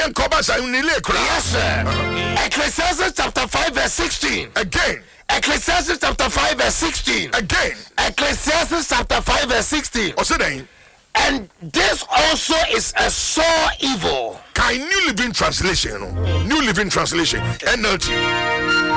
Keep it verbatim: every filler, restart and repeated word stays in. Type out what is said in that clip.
Yes, sir. Uh-huh. Ecclesiastes chapter five verse sixteen. Again. Ecclesiastes chapter five verse sixteen. Again. Ecclesiastes chapter five verse sixteen. Oseden. And this also is a sore evil. Can New Living Translation? New Living Translation. N L T.